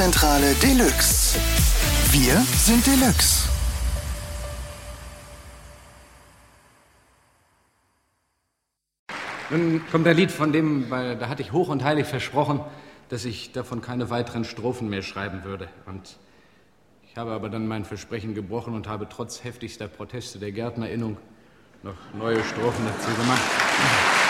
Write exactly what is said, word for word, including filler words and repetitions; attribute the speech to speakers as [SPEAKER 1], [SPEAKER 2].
[SPEAKER 1] Radiozentrale Deluxe. Wir sind Deluxe.
[SPEAKER 2] Nun kommt ein Lied, von dem, weil da hatte ich hoch und heilig versprochen, dass ich davon keine weiteren Strophen mehr schreiben würde. Und ich habe aber dann mein Versprechen gebrochen und habe trotz heftigster Proteste der Gärtnerinnung noch neue Strophen dazu gemacht.